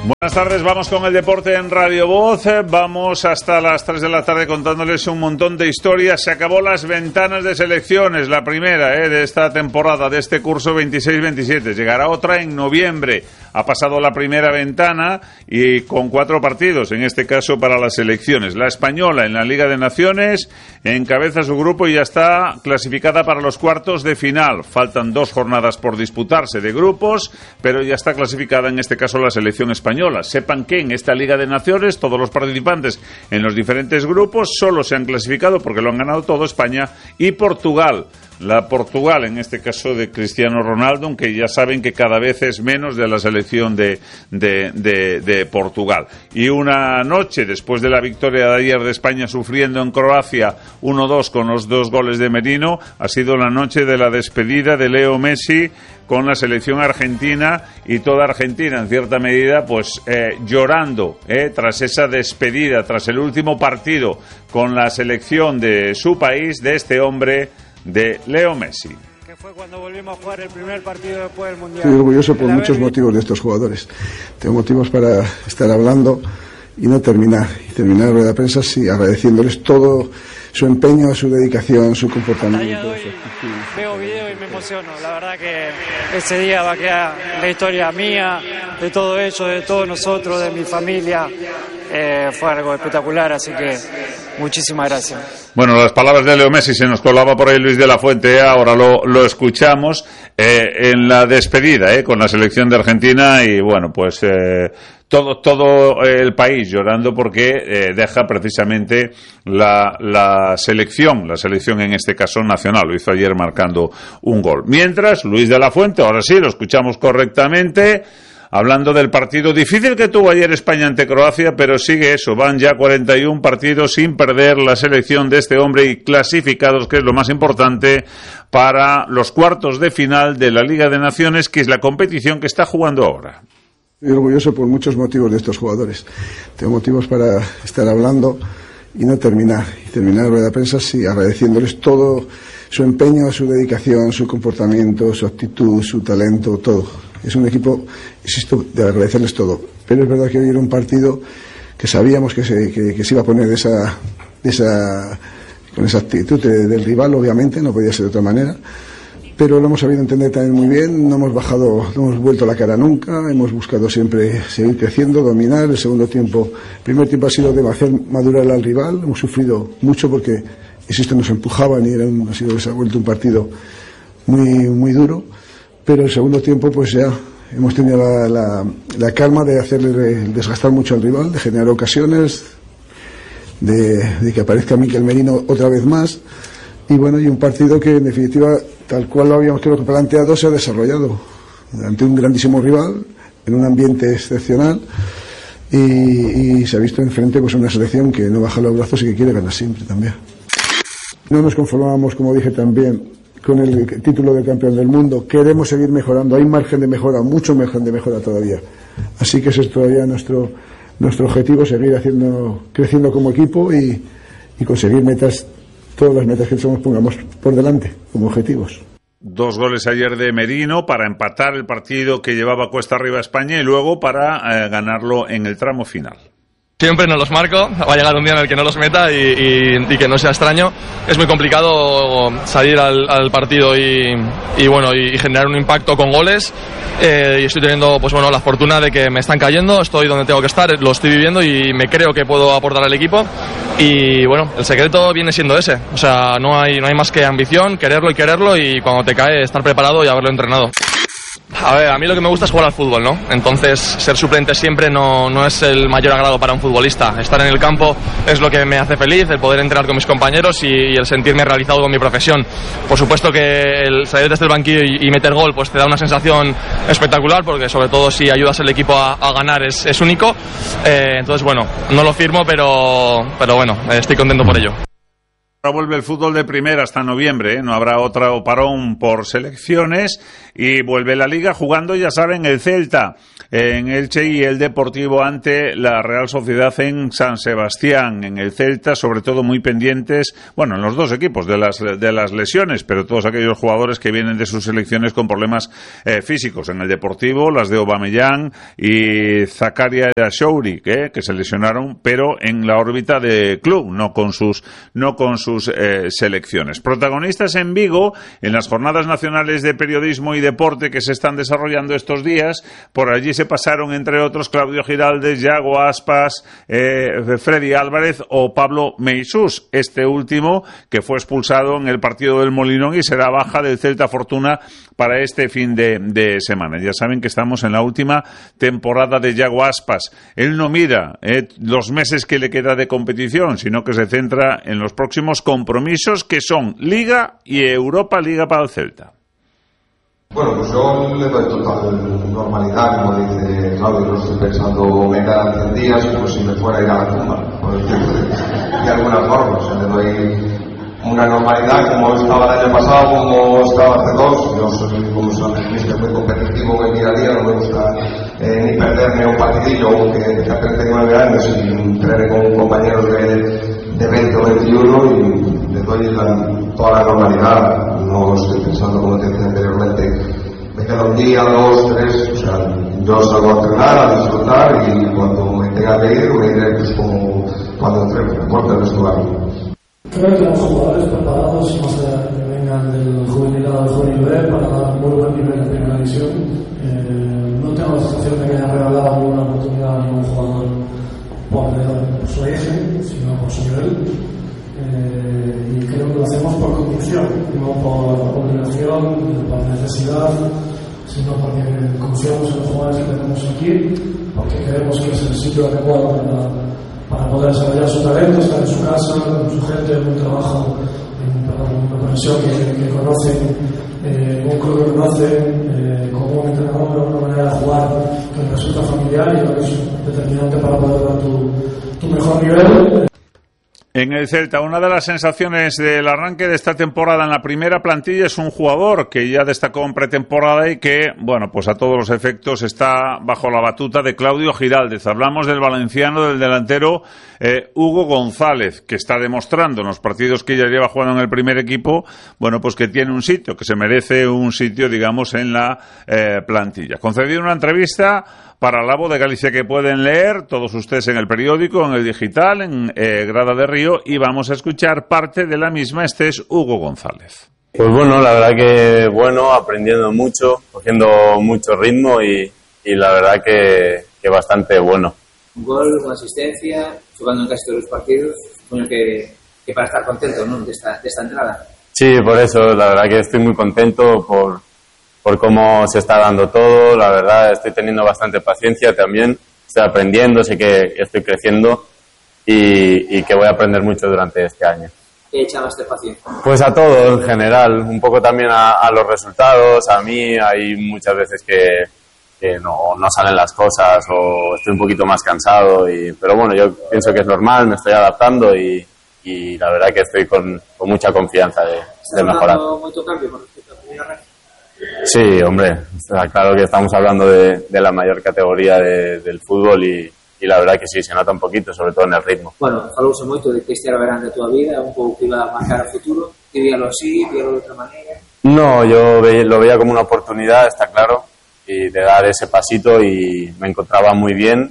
Buenas tardes, vamos con el deporte en Radio Voz. Vamos hasta las 3 de la tarde contándoles un montón de historias. Se acabó las ventanas de selecciones, la primera de esta temporada, de este curso 26-27. Llegará otra en noviembre. Ha pasado la primera ventana y con 4 partidos, en este caso para las selecciones. La española en la Liga de Naciones encabeza su grupo y ya está clasificada para los cuartos de final. Faltan 2 jornadas por disputarse de grupos, pero ya está clasificada en este caso la selección española. Sepan que en esta Liga de Naciones todos los participantes en los diferentes grupos solo se han clasificado porque lo han ganado todo España y Portugal. La Portugal, en este caso de Cristiano Ronaldo, aunque ya saben que cada vez es menos de la selección de Portugal. Y una noche después de la victoria de ayer de España sufriendo en Croacia 1-2 con los 2 goles de Merino, ha sido la noche de la despedida de Leo Messi con la selección argentina, y toda Argentina en cierta medida pues llorando tras esa despedida, tras el último partido con la selección de su país, de este hombre, de Leo Messi. Que fue cuando volvimos a jugar el primer partido después del Mundial. Estoy orgulloso por muchos motivos de estos jugadores. Tengo motivos para estar hablando y no terminar. Y terminar la prensa sí, agradeciéndoles todo su empeño, su dedicación, su comportamiento. Veo video y me emociono. La verdad que ese día va a quedar la historia mía, de todo ello, de todos nosotros, de mi familia. Fue algo espectacular, así que muchísimas gracias. Bueno, las palabras de Leo Messi, se nos colaba por ahí Luis de la Fuente, ahora lo escuchamos en la despedida con la selección de Argentina, y bueno, pues todo el país llorando porque deja precisamente la selección en este caso nacional. Lo hizo ayer marcando un gol. Mientras, Luis de la Fuente, ahora sí, lo escuchamos correctamente, hablando del partido difícil que tuvo ayer España ante Croacia, pero sigue eso, van ya 41 partidos sin perder la selección de este hombre y clasificados, que es lo más importante, para los cuartos de final de la Liga de Naciones, que es la competición que está jugando ahora. Estoy orgulloso por muchos motivos de estos jugadores. Tengo motivos para estar hablando y no terminar. Y terminar la prensa sí, agradeciéndoles todo su empeño, su dedicación, su comportamiento, su actitud, su talento, todo. Es un equipo, insisto, de agradecerles todo. Pero es verdad que hoy era un partido que sabíamos que se iba a poner con esa actitud del rival, obviamente, no podía ser de otra manera. Pero lo hemos sabido entender también muy bien, no hemos vuelto la cara nunca, hemos buscado siempre seguir creciendo, dominar. El primer tiempo ha sido de hacer madurar al rival, hemos sufrido mucho porque, insisto, nos empujaban y se ha vuelto un partido muy, muy duro. Pero el segundo tiempo pues ya hemos tenido la calma de hacerle desgastar mucho al rival, de generar ocasiones, de que aparezca Mikel Merino otra vez más, y bueno, y un partido que en definitiva, tal cual lo habíamos planteado, se ha desarrollado ante un grandísimo rival, en un ambiente excepcional, y se ha visto enfrente pues una selección que no baja los brazos y que quiere ganar siempre también. No nos conformamos, como dije también, con el título de campeón del mundo. Queremos seguir mejorando, hay margen de mejora, mucho margen de mejora todavía. Así que ese es todavía nuestro objetivo, seguir creciendo como equipo y conseguir todas las metas que pongamos por delante como objetivos. 2 goles ayer de Merino para empatar el partido que llevaba cuesta arriba a España y luego para ganarlo en el tramo final. Siempre no los marco, va a llegar un día en el que no los meta y que no sea extraño. Es muy complicado salir al partido y generar un impacto con goles. Y estoy teniendo la fortuna de que me están cayendo, estoy donde tengo que estar, lo estoy viviendo y me creo que puedo aportar al equipo. Y bueno, el secreto viene siendo ese. O sea, no hay más que ambición, quererlo y cuando te cae estar preparado y haberlo entrenado. A ver, a mí lo que me gusta es jugar al fútbol, ¿no? Entonces, ser suplente siempre no es el mayor agrado para un futbolista. Estar en el campo es lo que me hace feliz, el poder entrenar con mis compañeros y el sentirme realizado con mi profesión. Por supuesto que el salir desde el banquillo y meter gol pues te da una sensación espectacular, porque sobre todo si ayudas al equipo a ganar es único. Entonces, bueno, no lo firmo, pero bueno, estoy contento por ello. Ahora vuelve el fútbol de primera hasta noviembre, no habrá otro parón por selecciones y vuelve la Liga jugando, ya saben, el Celta en Elche y el Deportivo ante la Real Sociedad en San Sebastián. En el Celta, sobre todo muy pendientes, bueno, en los dos equipos de las lesiones, pero todos aquellos jugadores que vienen de sus selecciones con problemas físicos. En el Deportivo, las de Aubameyang y Zakaria Shouri, que se lesionaron, pero en la órbita de club, no con sus selecciones. Protagonistas en Vigo, en las jornadas nacionales de periodismo y deporte que se están desarrollando estos días. Por allí se pasaron, entre otros, Claudio Giraldes, Yago Aspas, Freddy Álvarez o Pablo Meisús, este último que fue expulsado en el partido del Molinón y será baja del Celta Fortuna para este fin de semana. Ya saben que estamos en la última temporada de Yago Aspas. Él no mira los meses que le queda de competición, sino que se centra en los próximos compromisos, que son Liga y Europa Liga para el Celta. Bueno, pues yo le doy total normalidad, como dice Claudio, no estoy pensando me quedan 100 días como si me fuera a ir a la tumba, por decirlo de alguna forma. O sea, le doy una normalidad como estaba el año pasado, como estaba hace 2. Yo soy, como sabes, muy competitivo en el día a día, no me gusta ni perderme un partidillo, aunque tenga 39 años y entrene con compañeros de 20 o 21 y le doy toda la normalidad. No estoy pensando, como te decía anteriormente, me queda un día, 2, 3, o sea, yo salgo a entrenar, a disfrutar y cuando me tenga que ir, me iré pues como cuando entre en puerta del vestuario. Creo que tenemos jugadores preparados, más que vengan del juvenil A al juvenil B, para dar un muy buen nivel de primera división. No tengo la sensación de que haya regalado ninguna oportunidad a ningún jugador por su origen, sino por su nivel. Y creo que lo hacemos por convicción, no por obligación, por necesidad, sino porque confiamos en los jugadores que tenemos aquí, porque creemos que es el sitio adecuado para poder desarrollar su talento, estar en su casa, con su gente, en un trabajo, en una profesión que conocen, un club que conocen, como un entrenador, una manera de jugar que les resulta familiar y creo que es determinante para poder dar tu mejor nivel. En el Celta, una de las sensaciones del arranque de esta temporada en la primera plantilla es un jugador que ya destacó en pretemporada y que, bueno, pues a todos los efectos está bajo la batuta de Claudio Giraldes. Hablamos del valenciano, del delantero Hugo González, que está demostrando en los partidos que ya lleva jugando en el primer equipo, bueno, pues que tiene un sitio, que se merece un sitio, digamos, en la plantilla. Concedido una entrevista para La Voz de Galicia que pueden leer todos ustedes en el periódico, en el digital, en Grada de Río, y vamos a escuchar parte de la misma. Este es Hugo González. Pues bueno, la verdad que bueno, aprendiendo mucho, cogiendo mucho ritmo y la verdad que bastante bueno. Un gol, una asistencia, jugando en casi todos los partidos, bueno, que para estar contento, ¿no?, de esta entrada. Sí, por eso, la verdad que estoy muy contento por cómo se está dando todo. La verdad estoy teniendo bastante paciencia también, estoy aprendiendo, sé que estoy creciendo y que voy a aprender mucho durante este año. ¿Qué echabas de paciencia? Pues a todo en general, un poco también a los resultados. A mí hay muchas veces que no salen las cosas o estoy un poquito más cansado, pero bueno, yo pienso que es normal, me estoy adaptando y la verdad que estoy con mucha confianza de mejorar. ¿Estás mucho cambio con respecto a la primera vez? Sí, hombre, está claro que estamos hablando de la mayor categoría del fútbol y la verdad que sí, se nota un poquito, sobre todo en el ritmo. Bueno, falouse moito de que este era o verán da tua vida, un pouco que iba a marcar a futuro, que víalo así, víalo de outra maneira. No, yo lo veía como una oportunidad, está claro, y de dar ese pasito y me encontraba muy bien.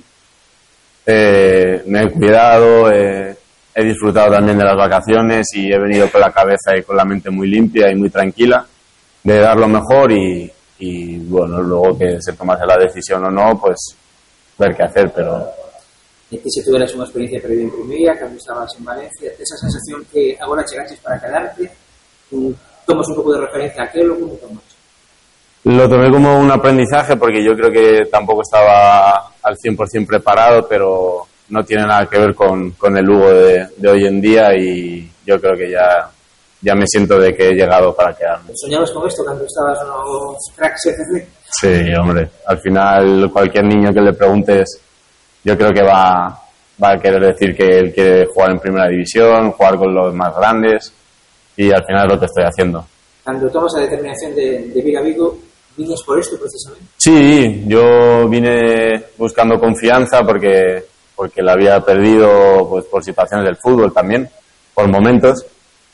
Me he cuidado, he disfrutado también de las vacaciones y he venido con la cabeza y con la mente muy limpia y muy tranquila de dar lo mejor y bueno, luego que se tomase la decisión o no, pues ver qué hacer, pero... E que se tuvieras unha experiencia previa en Primeira, cando estabas en Valencia, esa sensación que agora chegaches para quedarte, tomas un pouco de referencia a aquello, como tomas? Lo tomé como un aprendizaje porque yo creo que tampoco estaba al 100% preparado, pero no tiene nada que ver con el Hugo de hoy en día y yo creo que ya me siento de que he llegado para quedarme. ¿Soñabas con esto cuando estabas en los cracks FC? Sí, hombre. Al final, cualquier niño que le preguntes, yo creo que va a querer decir que él quiere jugar en primera división, jugar con los más grandes, y al final es lo que estoy haciendo. Cuando tomas la determinación de vir a Vigo, ¿Vienes por esto precisamente? Sí, yo vine buscando confianza porque la había perdido pues por situaciones del fútbol también, por momentos,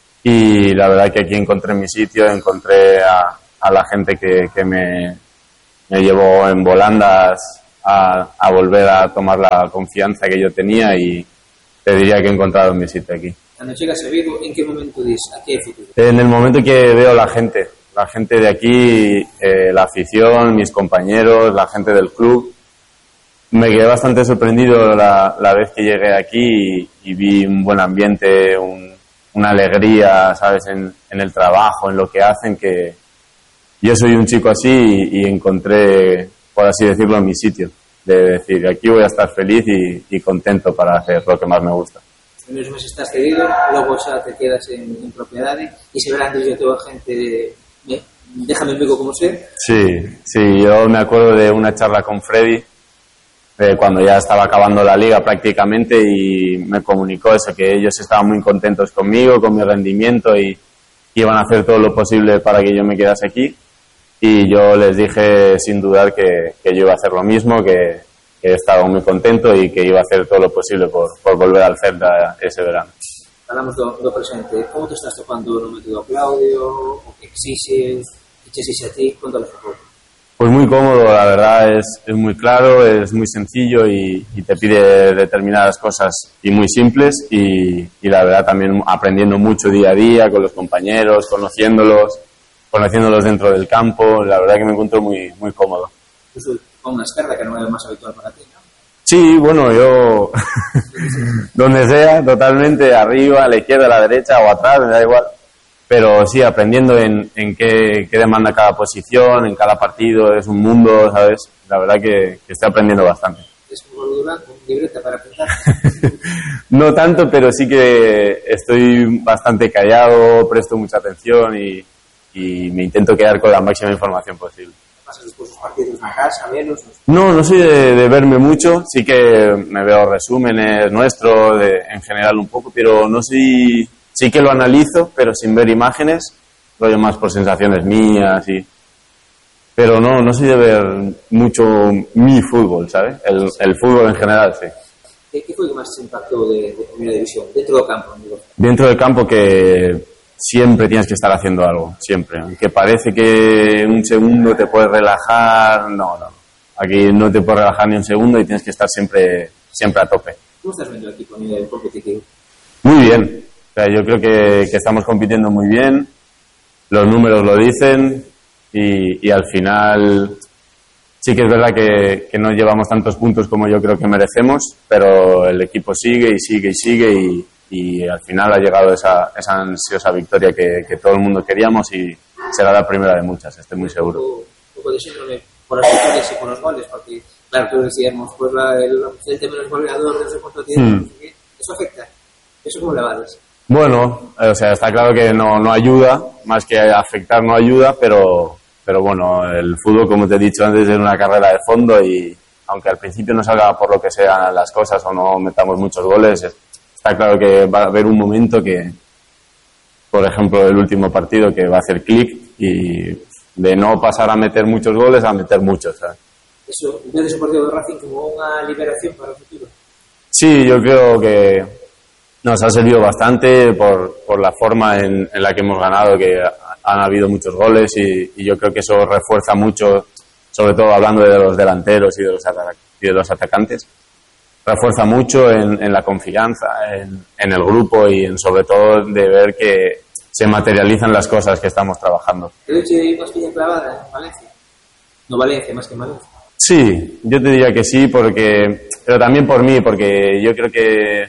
y la verdad que aquí encontré mi sitio, encontré a la gente que me llevó en volandas a volver a tomar la confianza que yo tenía, y te diría que he encontrado mi sitio aquí. Cuando llegas a Vigo, ¿en qué momento dices aquí hay futuro? En el momento que veo la gente de aquí, la afición, mis compañeros, la gente del club, me quedé bastante sorprendido la vez que llegué aquí y vi un buen ambiente, una alegría, ¿sabes?, en el trabajo, en lo que hacen, que yo soy un chico así y encontré, por así decirlo, mi sitio, de decir, aquí voy a estar feliz y contento para hacer lo que más me gusta. En unos meses estás cedido, luego xa te quedas en propiedades y se verán desde toda gente déjame en Vigo como sé. Sí, yo me acuerdo de una charla con Freddy cuando ya estaba acabando la liga prácticamente, y me comunicó eso, que ellos estaban muy contentos conmigo, con mi rendimiento, y iban a hacer todo lo posible para que yo me quedase aquí, y yo les dije sin dudar que yo iba a hacer lo mismo, que estaba muy contento y que iba a hacer todo lo posible por volver al Celta ese verano. Hablamos do presente. Como te estás tocando no método Claudio, o que exixe a ti? Contanos un pouco. Pues muy cómodo, la verdad, es muy claro, es muy sencillo y te pide determinadas cosas y muy simples, y la verdad también aprendiendo mucho día a día con los compañeros, conociéndolos dentro del campo. La verdad que me encuentro muy, muy cómodo. Incluso con una esquerda que no es más habitual para ti, ¿no? Sí, bueno, yo donde sea, totalmente, arriba, a la izquierda, a la derecha o atrás, me da igual. Pero sí, aprendiendo en qué demanda cada posición, en cada partido, es un mundo, ¿sabes? La verdad que estoy aprendiendo bastante. ¿Es un blanco, un libreta para apuntar? No tanto, pero sí que estoy bastante callado, presto mucha atención y me intento quedar con la máxima información posible. ¿Pasas después los partidos en casa, verlos? No soy de verme mucho, sí que me veo resúmenes nuestros, en general un poco, pero no soy... Sí que lo analizo, pero sin ver imágenes, rollo más por sensaciones mías pero no soy de ver mucho mi fútbol, ¿sabes? El fútbol en general, sí. ¿Qué fue lo que más te impactó de Primera División? Dentro del campo, amigo. Dentro del campo, que siempre tienes que estar haciendo algo, siempre. Aunque parece que en un segundo te puedes relajar, no. Aquí no te puedes relajar ni un segundo y tienes que estar siempre a tope. ¿Cómo estás viendo el equipo a nivel competitivo? Muy bien. O sea, yo creo que estamos compitiendo muy bien, los números lo dicen, y al final sí que es verdad que no llevamos tantos puntos como yo creo que merecemos, pero el equipo sigue y al final ha llegado esa ansiosa victoria que todo el mundo queríamos, y será la primera de muchas, estoy muy seguro. Un poco de síndrome por las victorias y por los goles, porque claro, todos decíamos, pues el tema de los goleadores, desde cuánto tiempo, ¿eso afecta? ¿Eso cómo le vales? Bueno, o sea, está claro que no ayuda, más que afectar no ayuda, pero bueno, el fútbol, como te he dicho antes, es una carrera de fondo, y aunque al principio no salga por lo que sean las cosas o no metamos muchos goles, está claro que va a haber un momento que, por ejemplo, el último partido, que va a hacer clic, y de no pasar a meter muchos goles a meter muchos, ¿sabes? ¿Eso, ¿ves ese partido de Racing como una liberación para el futuro? Sí, yo creo que nos ha servido bastante por la forma en la que hemos ganado, que han habido muchos goles, y yo creo que eso refuerza mucho, sobre todo hablando de los delanteros y de los atacantes, refuerza mucho en la confianza, en el grupo, y sobre todo de ver que se materializan las cosas que estamos trabajando. ¿Te he hecho más piña clavada en Valencia? No Valencia, más que Valencia. Sí, yo te diría que sí, pero también por mí, porque yo creo que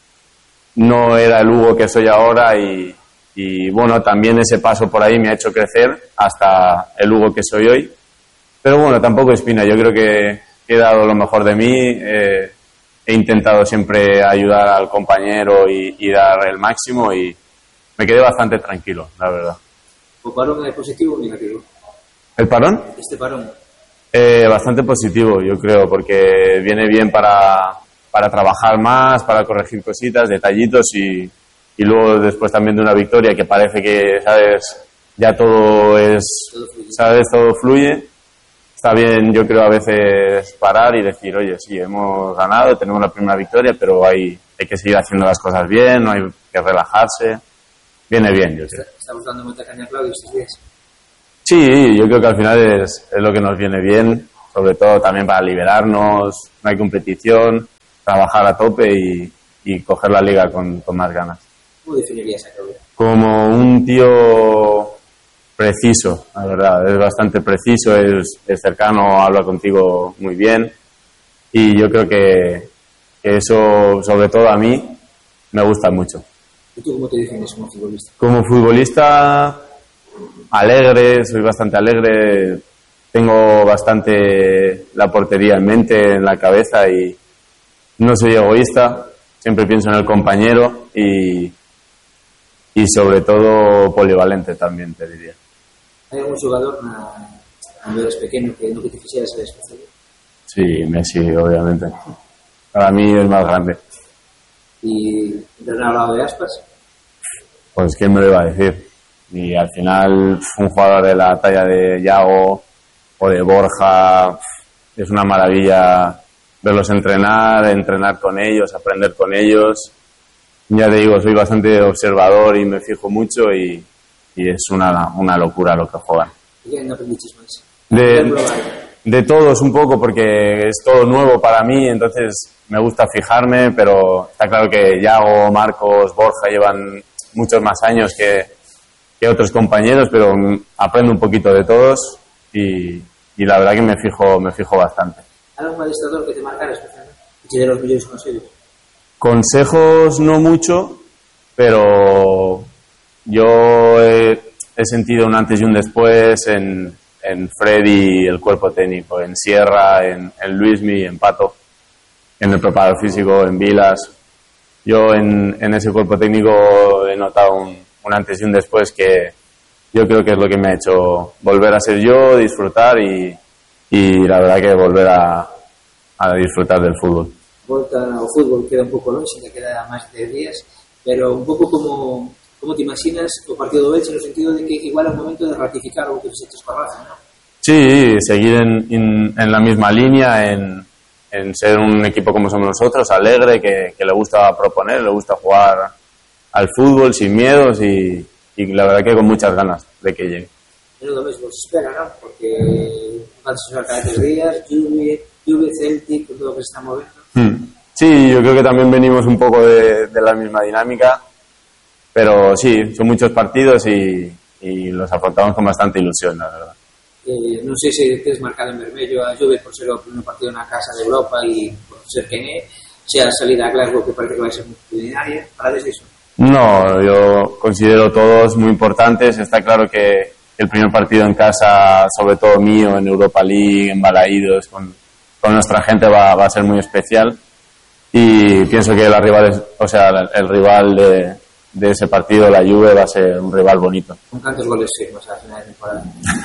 no era el Hugo que soy ahora, y bueno, también ese paso por ahí me ha hecho crecer hasta el Hugo que soy hoy. Pero bueno, tampoco es pena, yo creo que he dado lo mejor de mí, he intentado siempre ayudar al compañero y dar el máximo, y me quedé bastante tranquilo, la verdad. ¿El parón es positivo o negativo? ¿El parón? Este parón. Bastante positivo, yo creo, porque viene bien para trabajar más, para corregir cositas, detallitos, y luego después también de una victoria que parece que, ¿sabes?, ya todo ¿sabes? Todo fluye. Está bien, yo creo, a veces parar y decir, oye, sí, hemos ganado, tenemos la primera victoria, pero hay que seguir haciendo las cosas bien, no hay que relajarse. Viene bien, yo creo. ¿Estamos dando mucha caña a Claudio estos días? Sí, yo creo que al final es lo que nos viene bien, sobre todo también para liberarnos, no hay competición, trabajar a tope y coger la liga con más ganas. ¿Cómo definirías a Claudio? Como un tío preciso, la verdad, es bastante preciso, es cercano, habla contigo muy bien y yo creo que eso, sobre todo a mí, me gusta mucho. ¿Y tú cómo te defines como futbolista? Como futbolista, alegre, soy bastante alegre, tengo bastante la portería en mente, en la cabeza y no soy egoísta, siempre pienso en el compañero y sobre todo polivalente también, te diría. ¿Hay algún jugador cuando eres pequeño que no te quisiera ser especial? Sí, Messi, obviamente. Para mí es más grande. ¿Y te han hablado de Aspas? Pues quién me lo iba a decir. Y al final un jugador de la talla de Yago o de Borja, es una maravilla verlos entrenar con ellos, aprender con ellos. Ya te digo, soy bastante observador y me fijo mucho y es una locura lo que juegan. ¿Y qué aprendiches más? De todos un poco, porque es todo nuevo para mí, entonces me gusta fijarme, pero está claro que Yago, Marcos, Borja llevan muchos más años que otros compañeros, pero aprendo un poquito de todos y la verdad que me fijo bastante. ¿Algún adestrador que te marcara especialmente? ¿Y de los mejores consejos? Consejos no mucho, pero yo he sentido un antes y un después en Freddy, el cuerpo técnico, en Sierra, en Luismi, en Pato, en el preparador físico, en Vilas. Yo en ese cuerpo técnico he notado un antes y un después que yo creo que es lo que me ha hecho volver a ser yo, disfrutar y la verdad que volver a disfrutar del fútbol. Volta ao fútbol queda un pouco longe, que queda máis de 10 días, pero un pouco como te imaginas o partido do Elche no sentido de que igual é o momento de ratificar o que fixeches con Rafa, ¿no? Sí, seguir en la misma línea, en ser un equipo como somos nosotros, alegre, que le gusta proponer, le gusta jugar al fútbol sin miedos y la verdad que con muchas ganas de que llegue. Pero lo mismo se espera, ¿no? Porque van a ser cada 3 días, Juve, Celtic, con todo lo que se está moviendo. Sí, yo creo que también venimos un poco de la misma dinámica, pero sí, son muchos partidos y los afrontamos con bastante ilusión, la verdad. Non sei se tens marcado en vermello a Juve por ser o primeiro partido na casa de Europa e por ser quen é, se a salida a Glasgow que parece que vai ser multitudinaria, parades disso? No, yo considero todos muy importantes, está claro que el primer partido en casa, sobre todo mío, en Europa League, en Balaídos, con nuestra gente va a ser muy especial y pienso que el rival de ese partido, la Juve, va a ser un rival bonito. ¿Con cuántos goles firmas a la final de temporada?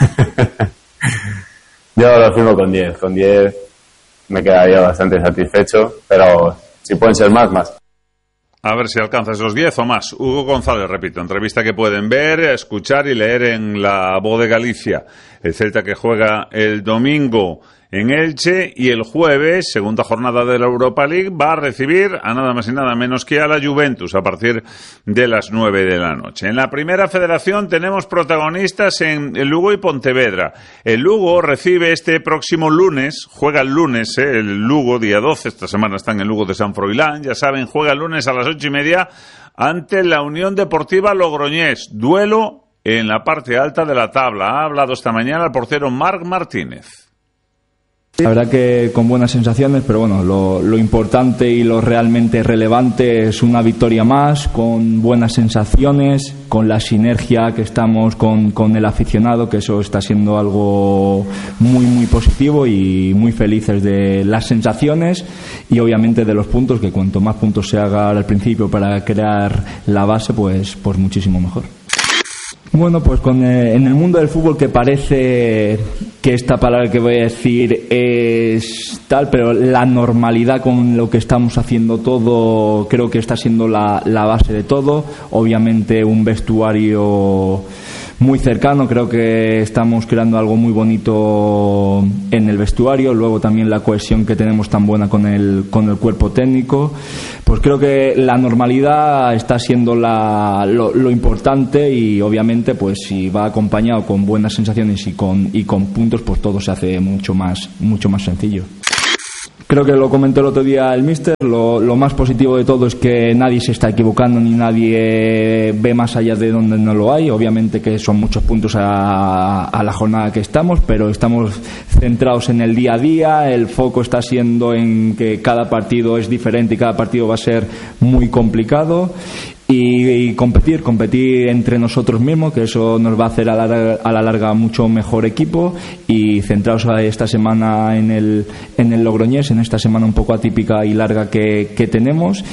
Yo lo firmo con 10. Con 10 me quedaría bastante satisfecho, pero si pueden ser más. A ver si alcanzas los 10 o más. Hugo González, repito, entrevista que pueden ver, escuchar y leer en La Voz de Galicia. El Celta que juega el domingo en Elche y el jueves, segunda jornada de la Europa League, va a recibir a nada más y nada menos que a la Juventus a partir de las 9 de la noche. En la Primera Federación tenemos protagonistas en el Lugo y Pontevedra. El Lugo recibe este próximo lunes, juega el lunes, el Lugo, día 12, esta semana está en el Lugo de San Froilán, ya saben, juega el lunes a las 8:30 ante la Unión Deportiva Logroñés. Duelo en la parte alta de la tabla. Ha hablado esta mañana el portero Marc Martínez. La verdad que con buenas sensaciones, pero bueno, lo importante y lo realmente relevante es una victoria más, con buenas sensaciones, con la sinergia que estamos con el aficionado, que eso está siendo algo muy muy positivo y muy felices de las sensaciones y obviamente de los puntos, que cuanto más puntos se haga al principio para crear la base, pues muchísimo mejor. Bueno, pues en el mundo del fútbol, que parece que esta palabra que voy a decir es tal, pero la normalidad con lo que estamos haciendo todo creo que está siendo la base de todo. Obviamente un vestuario muy cercano. Creo que estamos creando algo muy bonito en el vestuario. Luego también la cohesión que tenemos tan buena con el cuerpo técnico. Pues creo que la normalidad está siendo lo importante, y obviamente pues si va acompañado con buenas sensaciones y con puntos, pues todo se hace mucho más sencillo. Creo que lo comentó el otro día el míster, lo más positivo de todo es que nadie se está equivocando ni nadie ve más allá de donde no lo hay. Obviamente que son muchos puntos a la jornada que estamos, pero estamos centrados en el día a día. El foco está siendo en que cada partido es diferente y cada partido va a ser muy complicado. Y competir entre nosotros mismos, que eso nos va a hacer a la larga mucho mejor equipo, y centrados esta semana en el Logroñés, en esta semana un poco atípica y larga que tenemos,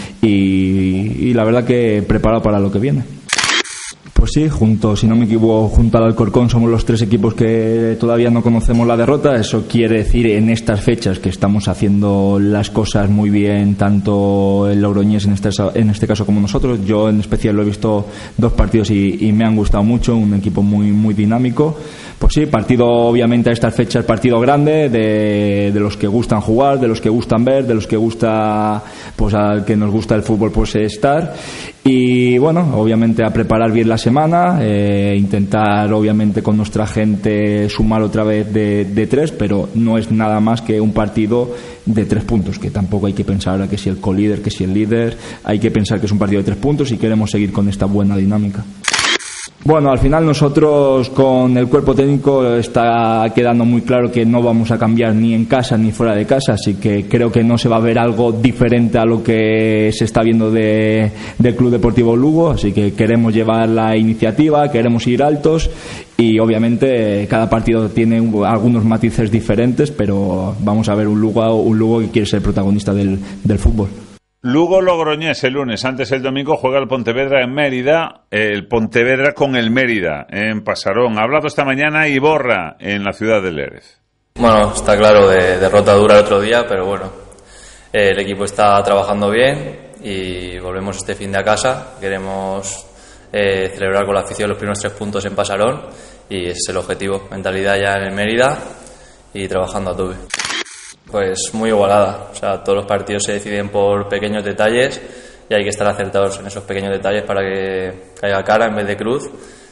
y la verdad que preparado para lo que viene. Pues sí, si no me equivoco, junto al Alcorcón somos los 3 equipos que todavía no conocemos la derrota. Eso quiere decir en estas fechas que estamos haciendo las cosas muy bien, tanto el Logroñés en este caso como nosotros. Yo en especial lo he visto 2 partidos y me han gustado mucho, un equipo muy, muy dinámico. Pues sí, partido obviamente a estas fechas, partido grande, de los que gustan jugar, de los que gustan ver, de los que gusta, pues al que nos gusta el fútbol, pues estar. Y bueno, obviamente a preparar bien la semana, intentar obviamente con nuestra gente sumar otra vez de 3, pero no es nada más que un partido de 3 puntos, que tampoco hay que pensar ahora que si el colíder, que si el líder. Hay que pensar que es un partido de 3 puntos y queremos seguir con esta buena dinámica. Bueno, al final nosotros con el cuerpo técnico está quedando muy claro que no vamos a cambiar ni en casa ni fuera de casa, así que creo que no se va a ver algo diferente a lo que se está viendo del Club Deportivo Lugo, así que queremos llevar la iniciativa, queremos ir altos, y obviamente cada partido tiene algunos matices diferentes, pero vamos a ver un Lugo que quiere ser protagonista del fútbol. Lugo-Logroñés el lunes. Antes, el domingo juega el Pontevedra en Mérida, el Pontevedra con el Mérida en Pasarón. Ha hablado esta mañana Iborra en la ciudad de Lérez. Bueno, está claro, de derrota dura el otro día, pero bueno, el equipo está trabajando bien y volvemos este fin de a casa. Queremos celebrar con la afición los primeros 3 puntos en Pasarón, y ese es el objetivo. Mentalidad ya en el Mérida y trabajando a tope. Pues muy igualada, o sea, todos los partidos se deciden por pequeños detalles y hay que estar acertados en esos pequeños detalles para que caiga cara en vez de cruz,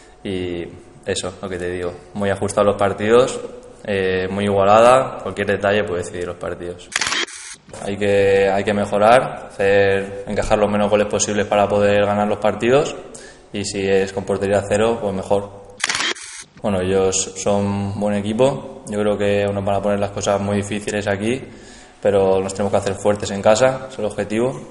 y eso, lo que te digo, muy ajustados los partidos, muy igualada, cualquier detalle puede decidir los partidos. Hay que mejorar, encajar los menos goles posibles para poder ganar los partidos, y si es con portería 0, pues mejor. Bueno, ellos son un buen equipo. Yo creo que nos van a poner las cosas muy difíciles aquí, pero nos tenemos que hacer fuertes en casa, es el objetivo,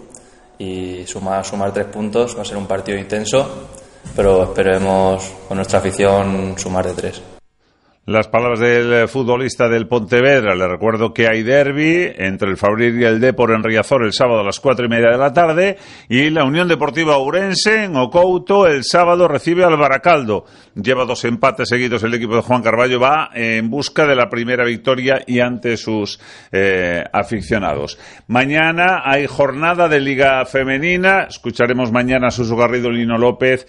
y sumar 3 puntos. Va a ser un partido intenso, pero esperemos con nuestra afición sumar de 3. Las palabras del futbolista del Pontevedra. Le recuerdo que hay derbi entre el Fabril y el Dépor en Riazor el sábado a las 4:30 de la tarde, y la Unión Deportiva Ourense en Ocouto el sábado recibe al Baracaldo. Lleva 2 empates seguidos el equipo de Juan Carballo, va en busca de la primera victoria y ante sus aficionados. Mañana hay jornada de Liga Femenina. Escucharemos mañana a Suso Garrido, Lino López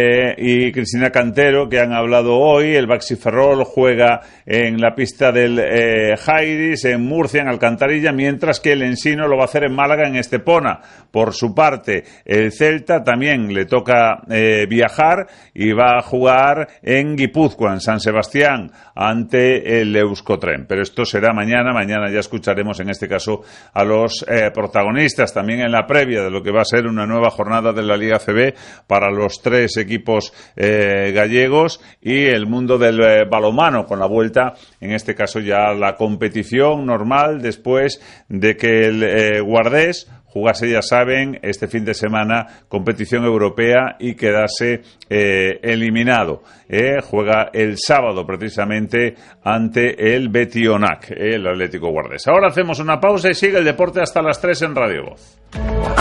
y Cristina Cantero, que han hablado hoy. El Baxi Ferrol juega en la pista del Jairis, en Murcia, en Alcantarilla, mientras que el Ensino lo va a hacer en Málaga, en Estepona. Por su parte, el Celta también le toca viajar y va a jugar en Guipúzcoa, en San Sebastián, ante el Euskotren. Pero esto será mañana ya escucharemos en este caso a los protagonistas, también en la previa de lo que va a ser una nueva jornada de la Liga CB para los 3 equipos gallegos, y el mundo del balonmano, con la vuelta, en este caso ya la competición normal, después de que el Guardés jugase, ya saben, este fin de semana competición europea y quedase eliminado. Juega el sábado precisamente ante el Betionac, el Atlético Guardés. Ahora hacemos una pausa y sigue el deporte hasta las 3 en Radio Voz.